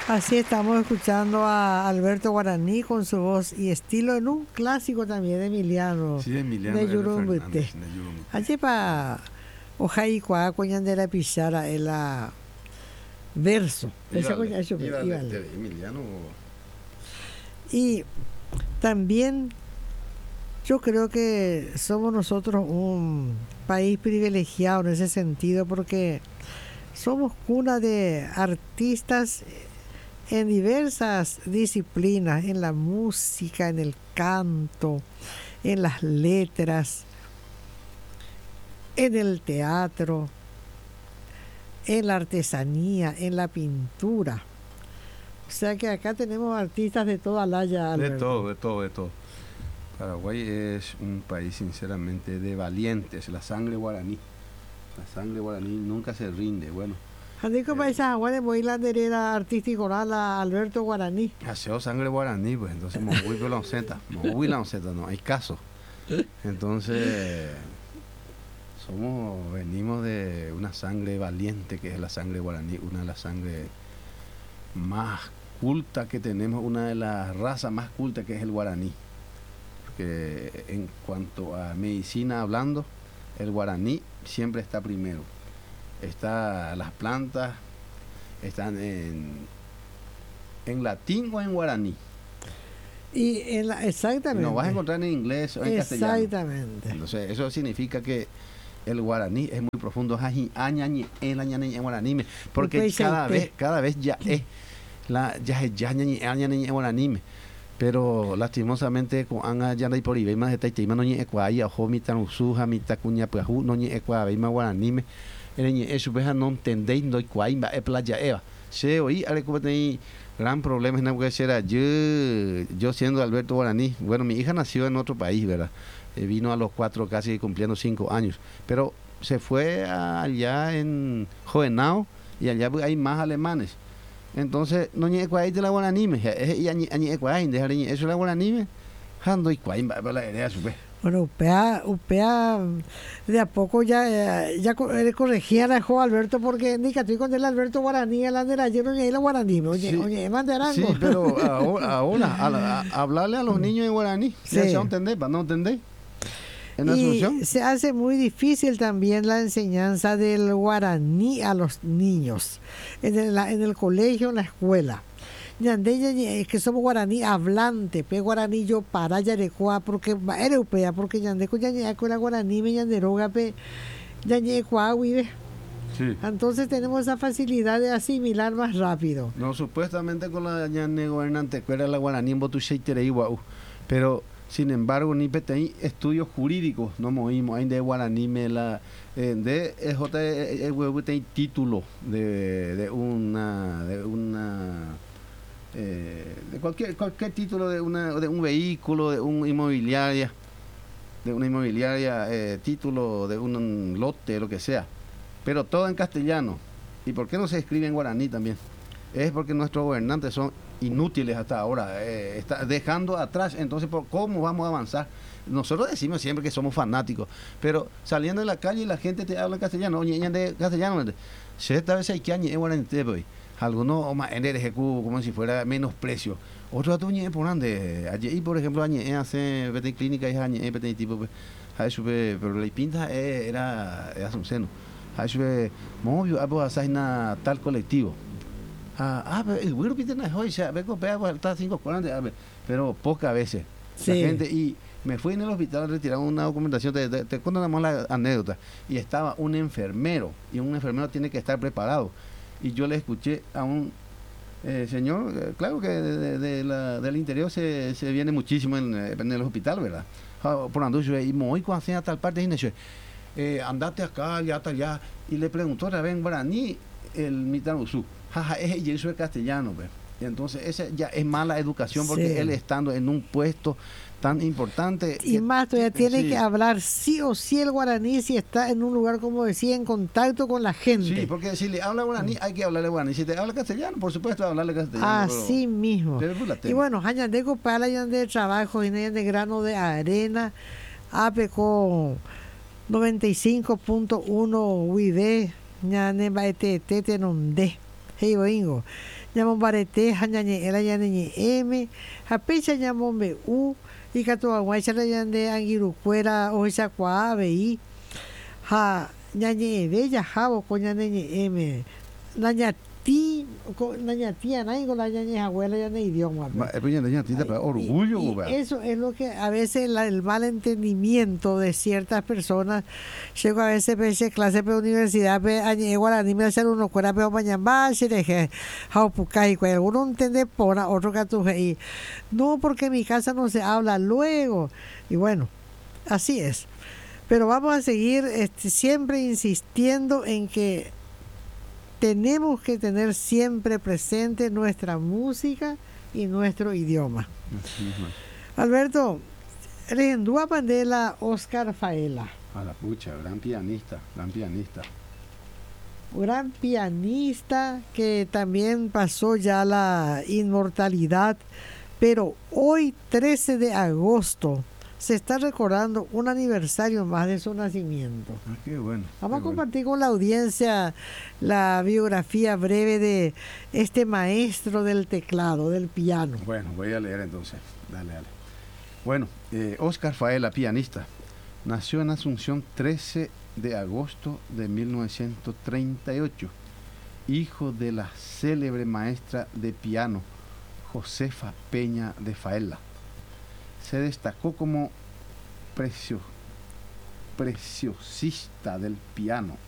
Así estamos escuchando a Alberto Guaraní con su voz y estilo en un clásico también de Emiliano. Sí, Emiliano de R. Yurumbute. Fernández, de Yurumbute. Allí para Ojai Cuá, Coñandera Pichara, el verso. Emiliano. Y también yo creo que somos nosotros un país privilegiado en ese sentido porque somos cuna de artistas en diversas disciplinas, en la música, en el canto, en las letras, en el teatro, en la artesanía, en la pintura. O sea que acá tenemos artistas de toda la haya. De todo. Paraguay es un país sinceramente de valientes, la sangre guaraní. La sangre guaraní nunca se rinde. Bueno. Andico paisa agua voy la derera artístico a Alberto Guaraní. Haceo sangre guaraní, pues entonces muy lanceta, no hay caso. Entonces venimos de una sangre valiente que es la sangre guaraní, una de las sangres más culta que tenemos, una de las razas más cultas que es el guaraní. Porque en cuanto a medicina hablando, el guaraní siempre está primero. Las plantas están en latín o en guaraní. Y exactamente. No vas a encontrar en inglés o en castellano. Exactamente. Entonces, eso significa que el guaraní es muy profundo. Porque cada vez ya es guaraní. Pero lastimosamente con anga ya no hay por ahí más de taita no ni ecuaya o mi tan usuja mi tacuña pues no ni ecuaya más guaraní eso no entendéis no ecuaya es playa eva se oí ale como tenéis gran problema en la será yo siendo Alberto Guaraní. Bueno, mi hija nació en otro país, ¿verdad? Vino a los 4 casi cumpliendo 5 años, pero se fue allá en Jovenao y allá hay más alemanes. Entonces, no ni ecuay de la guaranime, y añi ecuay, dejar eso la guaranime, hando y cuay, para la idea supe. Bueno, upea, de a poco ya corregía a Alberto porque ni que con el Alberto Guaraní, el andera ayer ni la guaranime, oye, mandarango. Sí, pero ahora hablarle a los niños en guaraní, sí. Ya se entender, para no entender. Y se hace muy difícil también la enseñanza del guaraní a los niños en el colegio, en la escuela. Es que somos guaraní hablante, pe guaraní yo para yarecua porque europea porque yandeco ya con la guaraní me yanderoga pe yañecua vive. Sí. Entonces tenemos esa facilidad de asimilar más rápido. No, supuestamente con la ñane gobernante era la guaraní en botucheiterei pero sin embargo, ni hay estudios jurídicos, no movimos, hay de guaraní, de título de cualquier título de un vehículo, de una inmobiliaria, título de un lote, lo que sea, pero todo en castellano. ¿Y por qué no se escribe en guaraní también? Es porque nuestros gobernantes son inútiles hasta ahora, está dejando atrás. Entonces, ¿cómo vamos a avanzar? Nosotros decimos siempre que somos fanáticos, pero saliendo de la calle y la gente te habla en castellano, oye, de castellano, esta vez hay que añadir guaraní, algunos más como si fuera menosprecio, otros atuñe por ande, allí por ejemplo añe hace vete clínica y añe vete tipo pero la pinta era un seno, movio abo asaina tal colectivo. El grupo tiene hoy se ve copia hasta 5:40, pero pocas veces. Sí. La gente, y me fui en el hospital a retirar una documentación, te cuento nada más la anécdota, y estaba un enfermero, y un enfermero tiene que estar preparado, y yo le escuché a un señor, claro que del interior se viene muchísimo en el hospital, ¿verdad? Por Andújar, y muy cuando hacía tal parte, andate acá, allá, y le preguntó a Ben Guaraní, el Mitanusú. Y eso es castellano, pues. Y entonces esa ya es mala educación porque sí. Él estando en un puesto tan importante y más todavía tiene que hablar sí o sí el guaraní si está en un lugar, como decía, en contacto con la gente. Sí, porque si le habla guaraní hay que hablarle guaraní, si te habla castellano por supuesto hablarle castellano. Así mismo. Y bueno, hañandeco para de trabajo y de grano de arena APECO 95.1 UID ñane baete tete nonde heiboingo. Ñamon barete, jañañe, era yaneñe M, japecha ñamon BU, y catuaguacha la yande angirucuera o esa cuave, ja ñañe bella jabo con ñaneñe M. Nañatía, nadie con la ñaña abuela ya no idioma. Orgullo. Eso es lo que a veces el malentendimiento de ciertas personas. Llego a veces a clase de universidad, guaraní me hacer uno cuera pero mañana y uno entiende por otro que no, porque en mi casa no se habla luego. Y bueno, así es. Pero vamos a seguir siempre insistiendo en que tenemos que tener siempre presente nuestra música y nuestro idioma. Alberto, Rendúa Pandela, Oscar Faela. A la pucha, gran pianista. Gran pianista que también pasó ya la inmortalidad, pero hoy 13 de agosto se está recordando un aniversario más de su nacimiento. Qué bueno. Vamos a compartir con la audiencia la biografía breve de este maestro del teclado, del piano. Bueno, voy a leer entonces. Dale. Bueno, Oscar Faela, pianista, nació en Asunción 13 de agosto de 1938, hijo de la célebre maestra de piano Josefa Peña de Faela. Se destacó como preciosista del piano